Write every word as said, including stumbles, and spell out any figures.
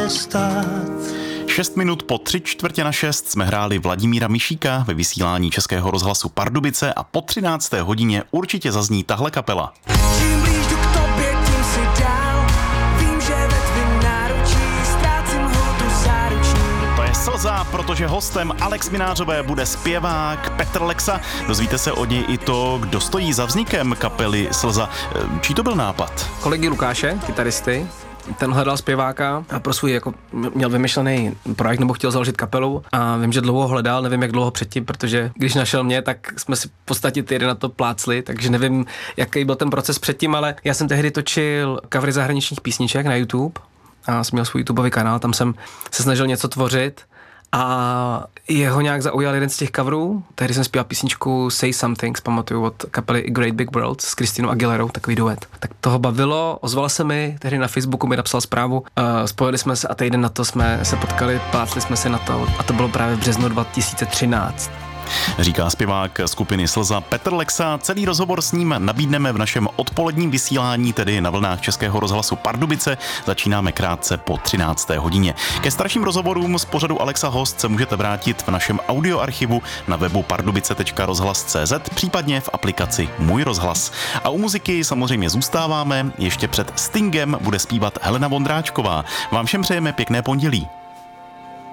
stát. Šest minut po tři čtvrtě na šest jsme hráli Vladimíra Mišíka ve vysílání Českého rozhlasu Pardubice a po třinácté hodině určitě zazní tahle kapela. Čím blíž jdu k tobě, tím si dál. Vím, že ve tvým náručí ztrácím hlutu záruční. To je Slza, protože hostem Alex Minářové bude zpěvák Petr Lexa. Dozvíte se od něj i to, kdo stojí za vznikem kapely Slza. Čí to byl nápad? Kolegy Lukáše, kytaristy. Ten hledal zpěváka a pro svůj jako měl vymyšlený projekt nebo chtěl založit kapelu a vím, že dlouho hledal, nevím jak dlouho předtím, protože když našel mě, tak jsme si v podstatě ty na to plácli, takže nevím, jaký byl ten proces předtím, ale já jsem tehdy točil covery zahraničních písniček na YouTube a jsem měl svůj YouTubeový kanál, tam jsem se snažil něco tvořit a jeho nějak zaujal jeden z těch coverů. Tehdy jsem zpíval písničku Say Something, pamatuju od kapely Great Big World s Christinou Aguilerou, takový duet. Tak toho bavilo, ozval se mi, tehdy na Facebooku mi napsal zprávu, uh, spojili jsme se a týden na to jsme se potkali, plácli jsme se na to a to bylo právě v březnu dva tisíce třináct. Říká zpěvák skupiny Slza Petr Lexa. Celý rozhovor s ním nabídneme v našem odpoledním vysílání, tedy na vlnách Českého rozhlasu Pardubice. Začínáme krátce po třinácté hodině. Ke starším rozhovorům z pořadu Alexa Host se můžete vrátit v našem audioarchivu na webu pardubice tečka rozhlas tečka cé zet, případně v aplikaci Můj rozhlas. A u muziky samozřejmě zůstáváme. Ještě před Stingem bude zpívat Helena Vondráčková. Vám všem přejeme pěkné pondělí.